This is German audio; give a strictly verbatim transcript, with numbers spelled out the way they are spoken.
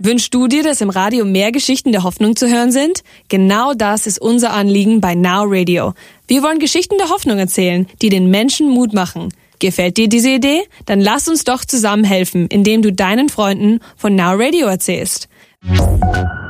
Wünschst du dir, dass im Radio mehr Geschichten der Hoffnung zu hören sind? Genau das ist unser Anliegen bei Now Radio. Wir wollen Geschichten der Hoffnung erzählen, die den Menschen Mut machen. Gefällt dir diese Idee? Dann lass uns doch zusammen helfen, indem du deinen Freunden von Now Radio erzählst.